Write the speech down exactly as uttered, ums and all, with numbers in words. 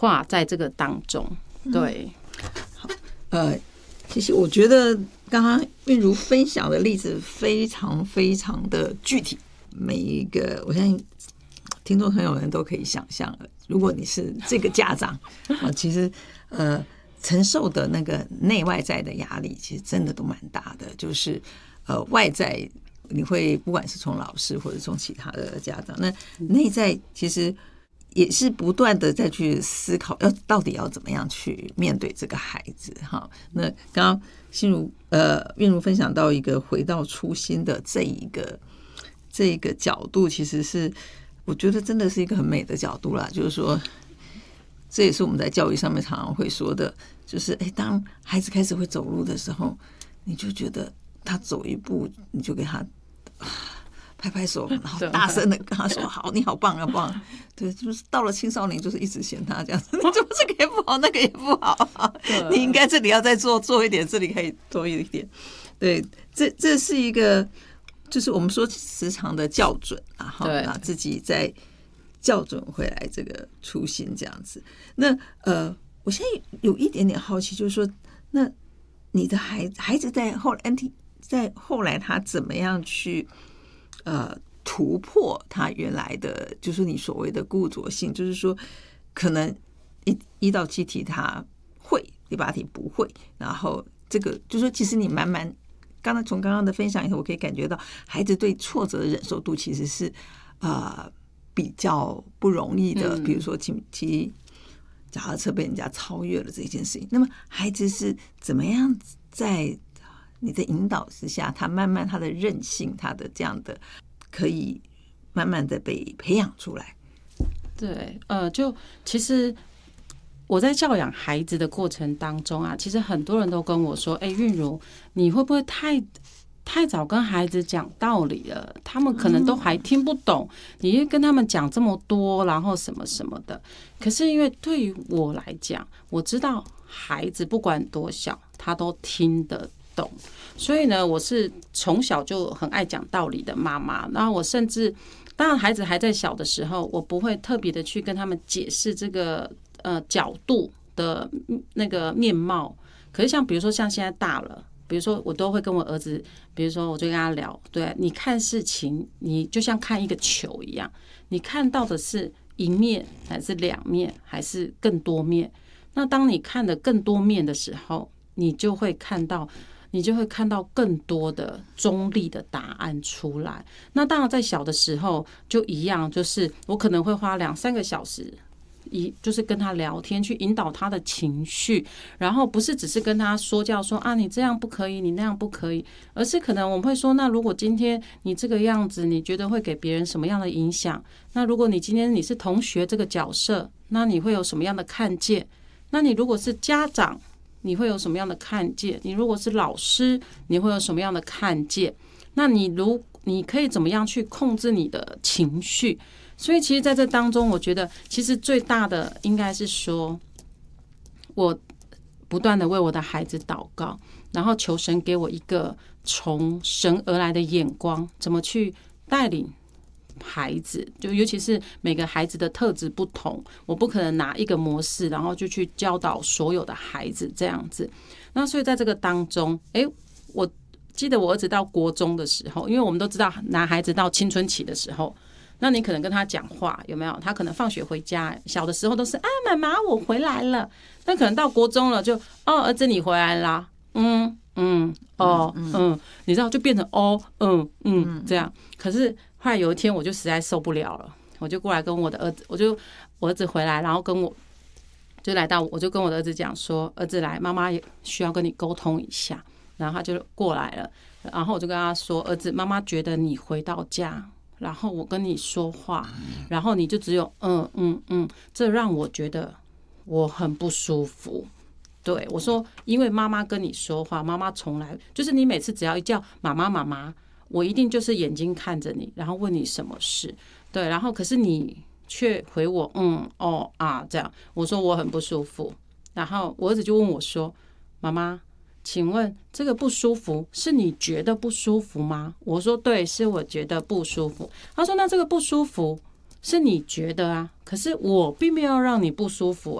化在这个当中。对， 嗯、好，呃，其实我觉得刚刚韵如分享的例子非常非常的具体，每一个我相信听众朋友们都可以想象了，如果你是这个家长，啊，其实呃承受的那个内外在的压力，其实真的都蛮大的。就是呃外在你会不管是从老师或者从其他的家长，那内在其实也是不断的再去思考，要到底要怎么样去面对这个孩子哈。那刚刚心如呃韵如分享到一个回到初心的这一个这一个角度，其实是我觉得真的是一个很美的角度啦。就是说，这也是我们在教育上面常常会说的，就是哎，当孩子开始会走路的时候，你就觉得他走一步，你就给他拍拍手，然后大声的跟他说：“好，你好棒啊，棒！”对，就是到了青少年，就是一直嫌他这样子，你怎么这个也不好，那个也不好啊？你应该这里要再做做一点，这里可以多一点。对，这这是一个，就是我们说时常的校准啊，哈，把自己再校准回来这个初心这样子。那呃，我现在有一点点好奇，就是说，那你的孩子孩子在后来 N T 在后来他怎么样去？呃，突破他原来的，就是你所谓的固着性，就是说，可能一一到七题他会，第八题不会，然后这个就是说，其实你慢慢，刚才从刚刚的分享以后，我可以感觉到孩子对挫折的忍受度其实是呃比较不容易的。比如说骑骑脚踏车被人家超越了这件事情，那么孩子是怎么样在你的引导之下，他慢慢他的韧性，他的这样的可以慢慢的被培养出来。 对，呃，就其实我在教养孩子的过程当中啊，其实很多人都跟我说：“哎，韵如，你会不会太太早跟孩子讲道理了？他们可能都还听不懂，你跟他们讲这么多，然后什么什么的。”可是因为对于我来讲，我知道孩子不管多小，他都听得懂，所以呢，我是从小就很爱讲道理的妈妈。然后我甚至，当然孩子还在小的时候，我不会特别的去跟他们解释这个呃角度的那个面貌。可是像比如说像现在大了，比如说我都会跟我儿子，比如说我就跟他聊，对，你看事情，你就像看一个球一样，你看到的是一面还是两面还是更多面？那当你看的更多面的时候，你就会看到。你就会看到更多的中立的答案出来。那当然，在小的时候就一样，就是我可能会花两三个小时，一就是跟他聊天，去引导他的情绪，然后不是只是跟他说教说啊，你这样不可以，你那样不可以，而是可能我们会说，那如果今天你这个样子，你觉得会给别人什么样的影响？那如果你今天你是同学这个角色，那你会有什么样的看见？那你如果是家长，你会有什么样的看见？你如果是老师，你会有什么样的看见？那你如你可以怎么样去控制你的情绪？所以其实在这当中，我觉得其实最大的应该是说，我不断的为我的孩子祷告，然后求神给我一个从神而来的眼光，怎么去带领孩子，就尤其是每个孩子的特质不同，我不可能拿一个模式，然后就去教导所有的孩子这样子。那所以在这个当中，哎，我记得我儿子到国中的时候，因为我们都知道男孩子到青春期的时候，那你可能跟他讲话有没有？他可能放学回家，小的时候都是啊，妈妈我回来了。但可能到国中了就，哦，儿子你回来啦，嗯嗯哦嗯, 嗯，你知道就变成哦嗯嗯这样。可是后来有一天我就实在受不了了，我就过来跟我的儿子，我就我儿子回来，然后跟我就来到，我就跟我的儿子讲说，儿子来，妈妈也需要跟你沟通一下。然后他就过来了，然后我就跟他说，儿子，妈妈觉得你回到家，然后我跟你说话，然后你就只有嗯嗯嗯，这让我觉得我很不舒服。对我说，因为妈妈跟你说话，妈妈从来就是你每次只要一叫妈妈妈妈，我一定就是眼睛看着你，然后问你什么事。对，然后可是你却回我嗯哦啊这样，我说我很不舒服。然后我儿子就问我说，妈妈，请问这个不舒服是你觉得不舒服吗？我说对，是我觉得不舒服。他说那这个不舒服是你觉得啊，可是我并没有让你不舒服